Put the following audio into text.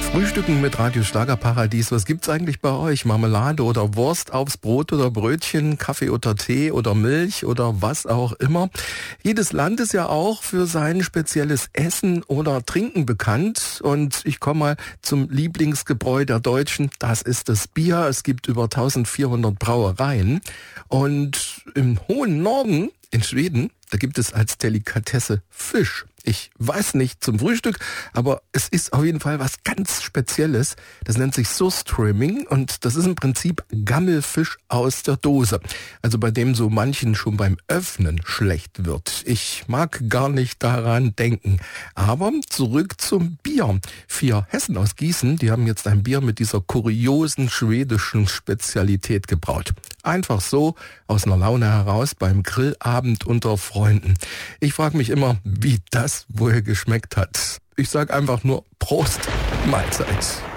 Frühstücken mit Radio Schlagerparadies. Was gibt's eigentlich bei euch? Marmelade oder Wurst aufs Brot oder Brötchen, Kaffee oder Tee oder Milch oder was auch immer. Jedes Land ist ja auch für sein spezielles Essen oder Trinken bekannt. Und ich komme mal zum Lieblingsgebräu der Deutschen. Das ist das Bier. Es gibt über 1400 Brauereien. Und im hohen Norden, in Schweden, da gibt es als Delikatesse Fisch. Ich weiß nicht zum Frühstück, aber es ist auf jeden Fall was ganz Spezielles. Das nennt sich Surströmming und das ist im Prinzip Gammelfisch aus der Dose. Also bei dem so manchen schon beim Öffnen schlecht wird. Ich mag gar nicht daran denken. Aber zurück zum Bier. 4 Hessen aus Gießen, die haben jetzt ein Bier mit dieser kuriosen schwedischen Spezialität gebraut. Einfach so, aus einer Laune heraus, beim Grillabend unter Freunden. Ich frage mich immer, wie das wohl geschmeckt hat. Ich sage einfach nur Prost, Mahlzeit.